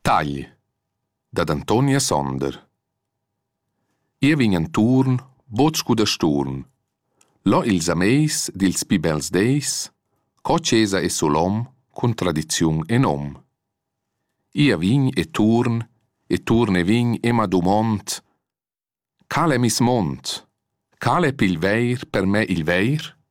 Tagli, da Antonia Sonder. Io vin in turn, bocco da sturn. Lo ils ameis dils pi bels deis, co cesa e solom, con tradiziun e nom. Io vin e turn e vin e ma dumont. Cal è mis mont? Cal è pil veir per me il veir?